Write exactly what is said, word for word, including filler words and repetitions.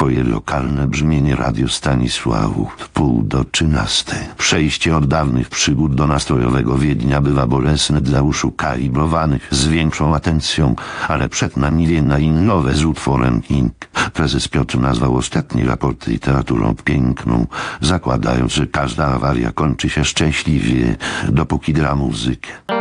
Twoje lokalne brzmienie Radio Stanisławu w pół do trzynastej. Przejście od dawnych przygód do nastrojowego Wiednia bywa bolesne dla uszu kalibrowanych z większą atencją, ale przed nami na innowe z utworem King. Prezes Piotr nazwał ostatnie raporty literaturą piękną, zakładając, że każda awaria kończy się szczęśliwie, dopóki gra muzykę.